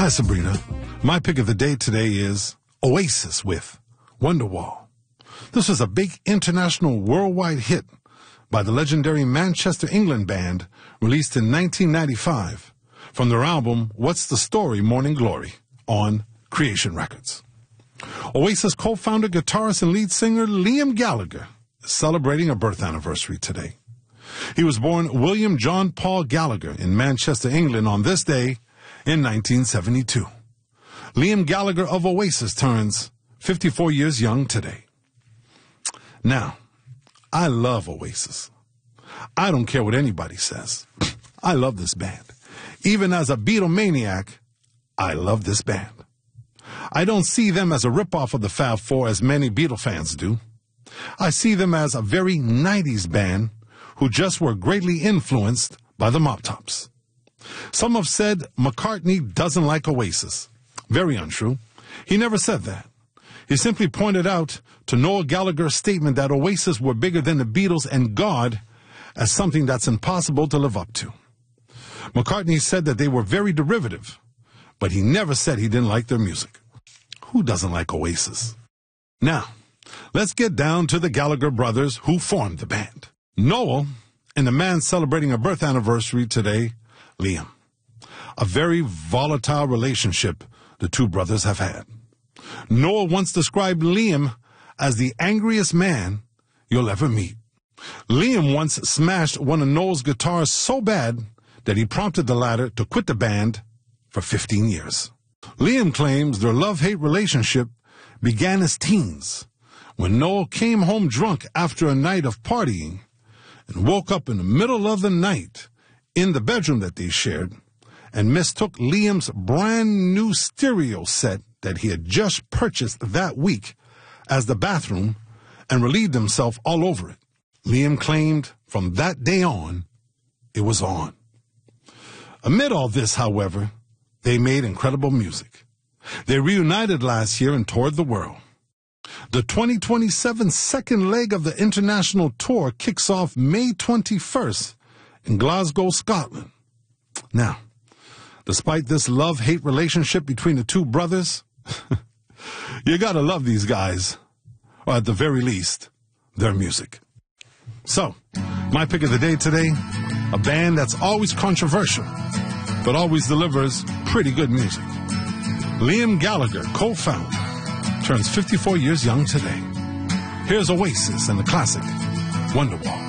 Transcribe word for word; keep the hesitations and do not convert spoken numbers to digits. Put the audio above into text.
Hi, Sabrina. My pick of the day today is Oasis with Wonderwall. This was a big international worldwide hit by the legendary Manchester, England band, released in nineteen ninety-five from their album What's the Story, Morning Glory on Creation Records. Oasis co-founder, guitarist, and lead singer Liam Gallagher is celebrating a birth anniversary today. He was born William John Paul Gallagher in Manchester, England on this day in nineteen seventy-two. Liam Gallagher of Oasis turns fifty-four years young today. Now, I love Oasis. I don't care what anybody says. I love this band. Even as a Beatlemaniac, I love this band. I don't see them as a ripoff of the Fab Four as many Beatle fans do. I see them as a very nineties band who just were greatly influenced by the Mop Tops. Some have said McCartney doesn't like Oasis. Very untrue. He never said that. He simply pointed out to Noel Gallagher's statement that Oasis were bigger than the Beatles and God as something that's impossible to live up to. McCartney said that they were very derivative, but he never said he didn't like their music. Who doesn't like Oasis? Now, let's get down to the Gallagher brothers who formed the band. Noel, and the man celebrating a birth anniversary today, Liam. A very volatile relationship the two brothers have had. Noel once described Liam as the angriest man you'll ever meet. Liam once smashed one of Noel's guitars so bad that he prompted the latter to quit the band for fifteen years. Liam claims their love-hate relationship began as teens, when Noel came home drunk after a night of partying and woke up in the middle of the night in the bedroom that they shared and mistook Liam's brand new stereo set that he had just purchased that week as the bathroom and relieved himself all over it. Liam claimed from that day on, it was on. Amid all this, however, they made incredible music. They reunited last year and toured the world. The twenty twenty-seven second leg of the international tour kicks off May twenty-first in Glasgow, Scotland. Now, despite this love-hate relationship between the two brothers, you gotta love these guys, or at the very least, their music. So, my pick of the day today, a band that's always controversial, but always delivers pretty good music. Liam Gallagher, co-founder, turns fifty-four years young today. Here's Oasis and the classic Wonderwall.